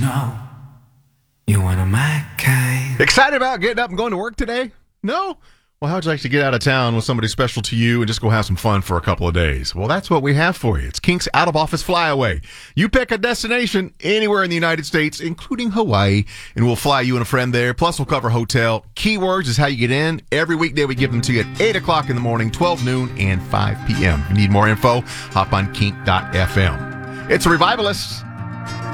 know you're one of my kind. Excited about getting up and going to work today? No? Well, how'd you like to get out of town with somebody special to you and just go have some fun for a couple of days? Well, that's what we have for you. It's Kink's out-of-office flyaway. You pick a destination anywhere in the United States, including Hawaii, and we'll fly you and a friend there. Plus, we'll cover hotel. Keywords is how you get in. Every weekday, we give them to you at 8 o'clock in the morning, 12 noon, and 5 p.m. If you need more info, hop on kink.fm. It's the Revivalists.